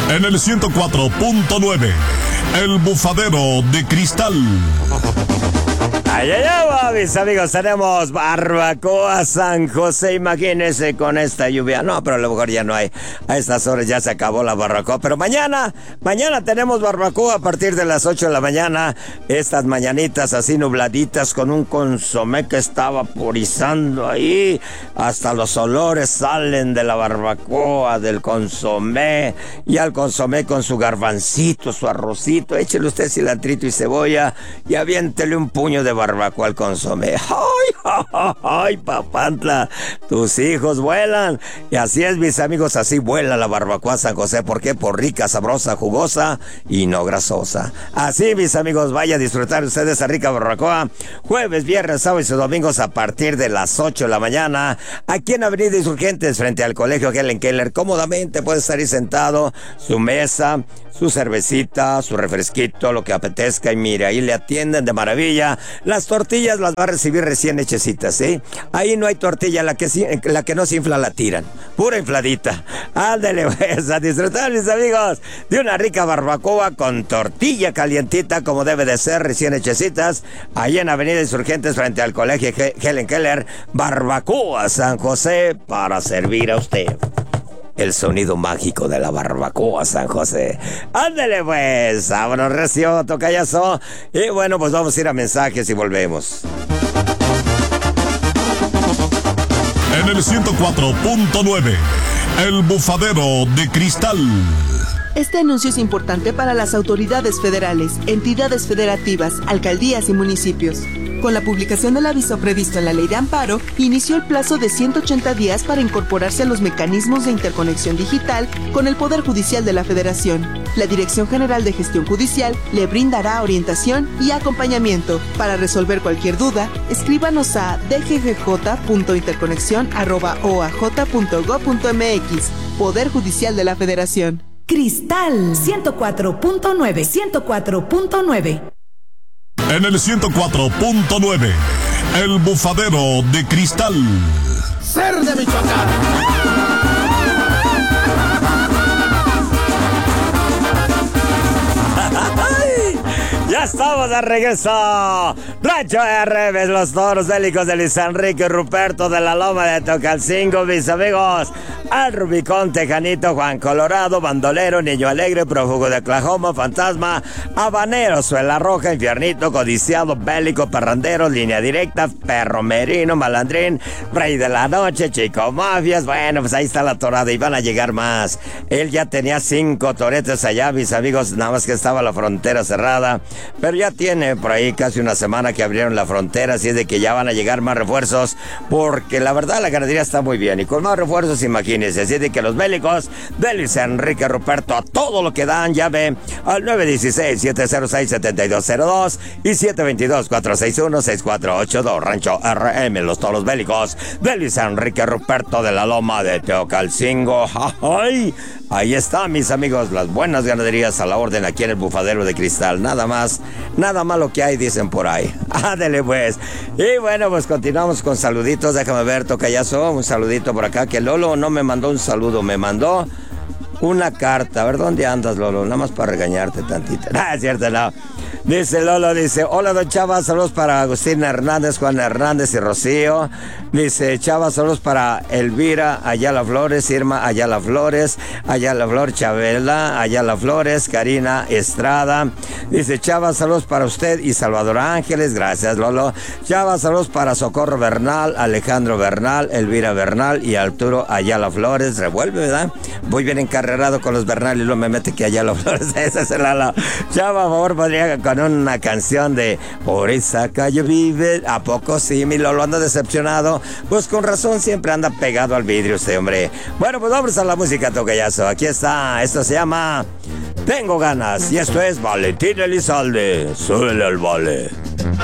En el 104.9, El Bufadero de Cristal. Ay, ay, ay, mis amigos, tenemos barbacoa San José, imagínense con esta lluvia. No, pero a lo mejor ya no hay. A estas horas ya se acabó la barbacoa. Pero mañana tenemos barbacoa a partir de las 8 de la mañana. Estas mañanitas así nubladitas con un consomé que está vaporizando ahí. Hasta los olores salen de la barbacoa, del consomé. Y al consomé con su garbancito, su arrocito. Échele usted cilantrito y cebolla y aviéntele un puño de barbacoa al consomé. ¡Ay, papantla! Tus hijos vuelan. Y así es, mis amigos, así vuela la barbacoa San José. ¿Por qué? Por rica, sabrosa, jugosa y no grasosa. Así, mis amigos, vaya a disfrutar ustedes esa rica barbacoa. Jueves, viernes, sábados y domingos a partir de las 8 de la mañana. Aquí en Avenida Insurgentes, frente al Colegio Helen Keller. Cómodamente puede estar ahí sentado, su mesa, su cervecita, su refresquito, lo que apetezca. Y mire, ahí le atienden de maravilla. Las tortillas las va a recibir recién hechecitas, ¿sí? Ahí no hay tortilla, la que no se infla la tiran. Pura infladita. Ándale, pues, a disfrutar, mis amigos, de una rica barbacoa con tortilla calientita, como debe de ser, recién hechecitas. Ahí en Avenida Insurgentes, frente al Colegio Helen Keller. Barbacoa San José, para servir a usted. El sonido mágico de la barbacoa San José. Ándale, pues, vámonos recio, tocayazo. Y bueno, pues vamos a ir a mensajes y volvemos. En el 104.9, El Bufadero de Cristal. Este anuncio es importante para las autoridades federales, entidades federativas, alcaldías y municipios. Con la publicación del aviso previsto en la Ley de Amparo, inició el plazo de 180 días para incorporarse a los mecanismos de interconexión digital con el Poder Judicial de la Federación. La Dirección General de Gestión Judicial le brindará orientación y acompañamiento. Para resolver cualquier duda, escríbanos a dggj.interconexión@oaj.gov.mx. Poder Judicial de la Federación. Cristal 104.9, 104.9. En el 104.9, El Bufadero de Cristal. Ser de Michoacán. Ya estamos de regreso. Rancho de Reves, los toros bélicos de Luis Enrique Ruperto de la Loma de Tocalcingo, mis amigos. Al Rubicón, Tejanito, Juan Colorado, Bandolero, Niño Alegre, Prófugo de Oklahoma, Fantasma, Habanero, Suela Roja, Infiernito, Codiciado, Bélico, Parrandero, Línea Directa, Perro Merino, Malandrín, Rey de la Noche, Chico Mafias. Bueno, pues ahí está la torada y van a llegar más. Él ya tenía 5 toretes allá, mis amigos, nada más que estaba la frontera cerrada. Pero ya tiene por ahí casi una semana que abrieron la frontera, así es de que ya van a llegar más refuerzos, porque la verdad la ganadería está muy bien. Y con más refuerzos, imagínense. Así de que los bélicos de Luis Enrique Ruperto, a todo lo que dan, llame al 916-706-7202 y 722-461-6482. Rancho RM, los toros bélicos de Luis Enrique Ruperto de la Loma de Teocalcingo. ¡Ay! Ahí está, mis amigos, las buenas ganaderías a la orden aquí en el Bufadero de Cristal. Nada más lo que hay, dicen por ahí. Ándele, pues. Y bueno, pues continuamos con saluditos. Déjame ver, tocayazo, un saludito por acá, que Lolo no me mandó un saludo, me mandó una carta. A ver, ¿dónde andas, Lolo? Nada más para regañarte tantito. Ah, es cierto, no. Dice Lolo, dice, hola, don Chava, saludos para Agustín Hernández, Juan Hernández y Rocío. Dice, Chava, saludos para Elvira Ayala Flores, Irma Ayala Flores, Ayala Flor Chabela, Ayala Flores, Karina Estrada. Dice, Chava, saludos para usted y Salvador Ángeles, gracias, Lolo. Chava, saludos para Socorro Bernal, Alejandro Bernal, Elvira Bernal y Arturo Ayala Flores. Revuelve, ¿verdad? Voy bien encarrerado con los Bernal y luego me mete que Ayala Flores. Ese es el ala. Chava, por favor, podría con una canción de Por esa calle vive. ¿A poco sí, mi Lolo anda decepcionado? Pues con razón siempre anda pegado al vidrio este hombre. Bueno, pues vamos a la música, tocayazo. Aquí está, esto se llama Tengo Ganas y esto es Valentín Elizalde. Súbele al vale.